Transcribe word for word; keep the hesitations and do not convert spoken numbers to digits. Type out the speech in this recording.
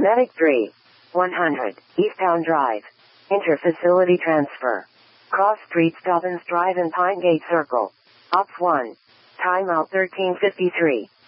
Medic three. one hundred, Easttown Drive. Interfacility transfer. Cross Street Dobbins Drive and Pine Gate Circle. Ops one. Timeout thirteen fifty-three.